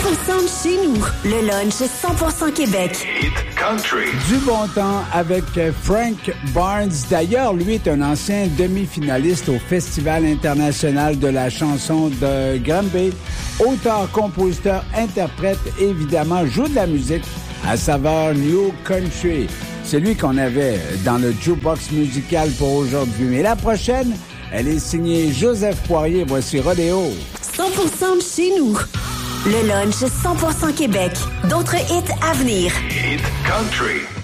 de chez nous. Le lunch 100% Québec. Hit Country. Du bon temps avec Frank Barnes. D'ailleurs, lui est un ancien demi-finaliste au Festival international de la chanson de Granby. Auteur, compositeur, interprète, évidemment, joue de la musique à saveur New Country. C'est lui qu'on avait dans le jukebox musical pour aujourd'hui. Mais la prochaine, elle est signée Joseph Poirier. Voici Rodéo. 100% de chez nous. Le lunch 100% Québec. D'autres hits à venir. Hit Country.